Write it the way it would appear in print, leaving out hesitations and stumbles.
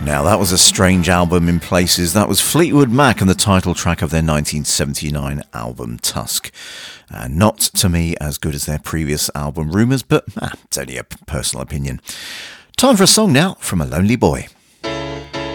Now that was a strange album in places. That was Fleetwood Mac and the title track of their 1979 album Tusk. Not to me as good as their previous album Rumours, but it's only a personal opinion. Time for a song now from A Lonely Boy.